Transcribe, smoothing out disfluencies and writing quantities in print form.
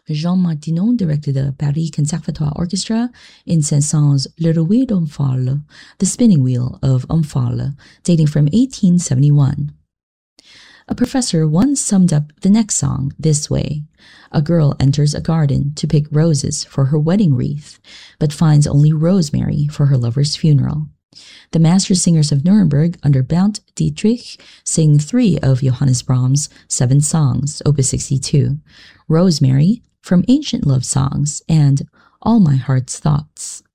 Jean Martineau directed the Paris Conservatoire Orchestra in Saint-Saëns' Le Rouet d'Omphale, The Spinning Wheel of Omphale, dating from 1871. A professor once summed up the next song this way: a girl enters a garden to pick roses for her wedding wreath, but finds only rosemary for her lover's funeral. The master singers of Nuremberg under Bernd Dietrich sing 3 of Johannes Brahms' 7 songs, Opus 62, Rosemary, From Ancient Love Songs, and All My Heart's Thoughts.